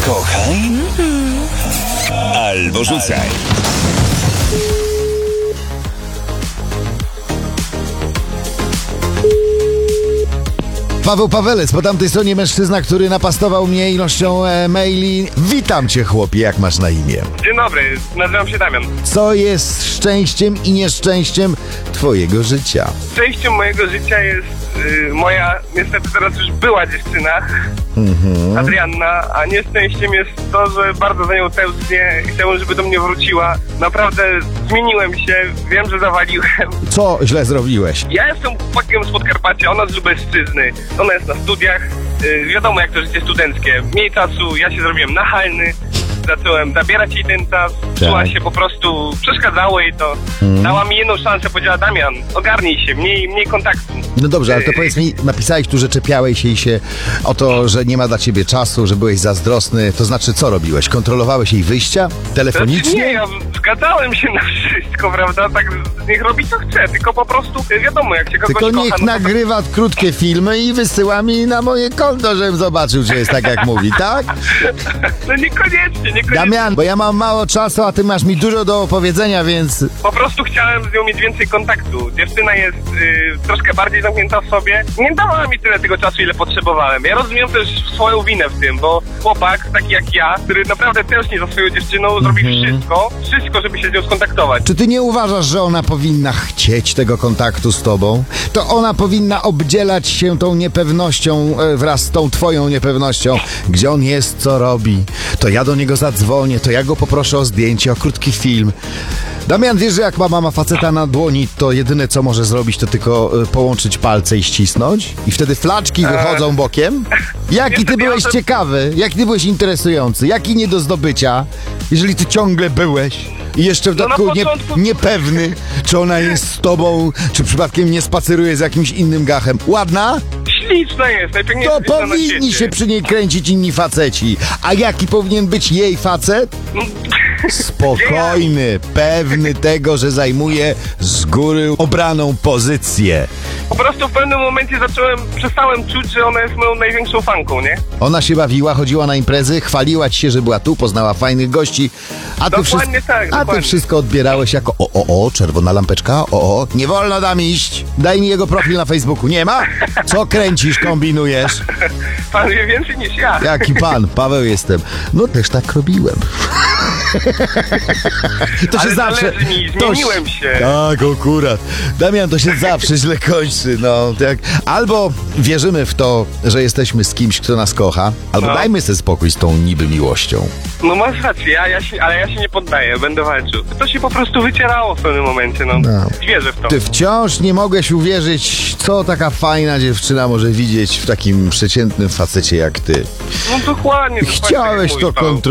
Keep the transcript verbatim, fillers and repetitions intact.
Kochaj albo rzucaj. Paweł Pawelec, po tamtej stronie mężczyzna, który napastował mnie ilością e, maili. Witam cię, chłopie, jak masz na imię? Dzień dobry, nazywam się Damian. Co jest szczęściem i nieszczęściem twojego życia? Częścią mojego życia jest y, moja, niestety teraz już była dziewczyna, mhm. Adrianna, a nieszczęściiem jest to, że bardzo za nią tęsknię i chciałbym, żeby do mnie wróciła. Naprawdę zmieniłem się, wiem, że zawaliłem. Co źle zrobiłeś? Ja jestem chłopakiem z Podkarpacia, ona z Lubelszczyzny, ona jest na studiach, y, wiadomo jak to życie studenckie, mniej czasu, ja się zrobiłem nachalny. Zacząłem zabierać jej ten czas, czuła się po prostu, przeszkadzało jej to. Hmm. Dała mi jedną szansę, powiedziała: Damian, ogarnij się, mniej, mniej kontaktu. No dobrze, ale to powiedz mi, napisałeś tu, że czepiałeś jej się o to, że nie ma dla ciebie czasu, że byłeś zazdrosny. To znaczy, co robiłeś? Kontrolowałeś jej wyjścia? Telefonicznie? Znaczy nie, ja zgadzałem się na wszystko, prawda? Tak, niech robi co chce, tylko po prostu wiadomo, jak się kogoś Tylko niech kocha, no to... nagrywa krótkie filmy i wysyła mi na moje konto, żebym zobaczył, czy jest tak, jak mówi, tak? No niekoniecznie, niekoniecznie. Damian, bo ja mam mało czasu, a ty masz mi dużo do opowiedzenia, więc... Po prostu chciałem z nią mieć więcej kontaktu. Dziewczyna jest y, troszkę bardziej zamknięta w sobie. Nie dawała mi tyle tego czasu, ile potrzebowałem. Ja rozumiem też swoją winę w tym, bo chłopak, taki jak ja, który naprawdę tęskni za swoją dziewczyną, zrobi Mhm. wszystko, wszystko, żeby się z nią skontaktować. Czy ty nie uważasz, że ona powinna chcieć tego kontaktu z tobą? To ona powinna obdzielać się tą niepewnością e, wraz z tą twoją niepewnością. Gdzie on jest, co robi? To ja do niego zadzwonię, to ja go poproszę o zdjęcie, o krótki film. Damian, wiesz, że jak ma mama faceta na dłoni, to jedyne co może zrobić, to tylko e, połączyć palce i ścisnąć? I wtedy flaczki wychodzą bokiem? Jaki ty byłeś ciekawy? Jaki ty byłeś interesujący? Jaki nie do zdobycia? Jeżeli ty ciągle byłeś i jeszcze w No na dodatku nie, początku- niepewny, czy ona jest z tobą, czy przypadkiem nie spaceruje z jakimś innym gachem. Ładna? Śliczna jest, najpiękniejsza To dziewczyna na powinni świecie. się przy niej kręcić inni faceci. A jaki powinien być jej facet? No, Spokojny, pewny tego, że zajmuje z góry obraną pozycję. Po prostu w pewnym momencie zacząłem, przestałem czuć, że ona jest moją największą fanką, nie? Ona się bawiła, chodziła na imprezy, chwaliła ci się, że była tu, poznała fajnych gości, a ty, Dokładnie tak, a ty dokładnie. wszystko odbierałeś jako o, o, o, czerwona lampeczka, o, o, nie wolno tam iść, daj mi jego profil na Facebooku, nie ma? Co kręcisz, kombinujesz? Pan wie więcej niż ja. Jaki pan, Paweł jestem. No też tak robiłem. To Ale się zawsze. zależy mi, to zmieniłem się. Tak, akurat. Damian, to się zawsze źle kończy. No, tak. Albo wierzymy w to, że jesteśmy z kimś, kto nas kocha, albo No. dajmy sobie spokój z tą niby miłością. No masz rację, ja, ja się, ale ja się nie poddaję, będę walczył. To się po prostu wycierało w pewnym momencie, no. No. Wierzę w to. Ty wciąż nie mogłeś uwierzyć, co taka fajna dziewczyna może widzieć w takim przeciętnym facecie jak ty. No dokładnie. dokładnie Chciałeś tak jak to mój Paweł. kontrolować.